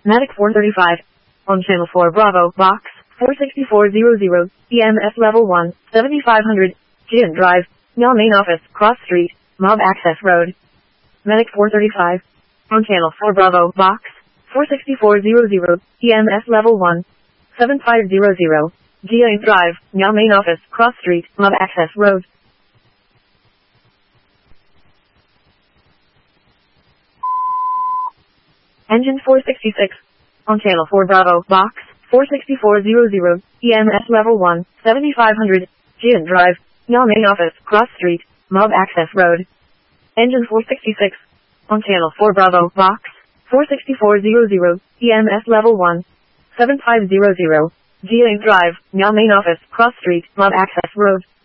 Medic 435. On channel 4 Bravo, box 46400, EMS level 1, 7500, Gian Drive, Mel Main Office, Cross Street, Mob Access Road. Medic 435. On channel 4 Bravo, box 46400, EMS level 1, 7500, Gian Drive, Mel Main Office, Cross Street, Mob Access Road. Engine 466. On channel 4 Bravo, box 46400, EMS level 1, 7500, Gian Drive, Mel Main Office, Cross Street, Mob Access Road. Engine 466. On channel 4 Bravo, box 46400, EMS level 1, 7500, Gian Drive, Mel Main Office, Cross Street, Mob Access Road.